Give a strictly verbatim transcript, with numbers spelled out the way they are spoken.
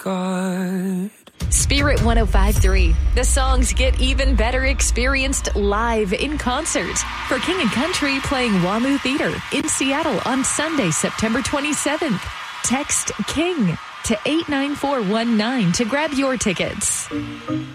God. Spirit one oh five point three. The songs get even better experienced live in concert. For King and Country playing WAMU Theater in Seattle on Sunday, September twenty-seventh. Text KING to eight nine four one nine to grab your tickets.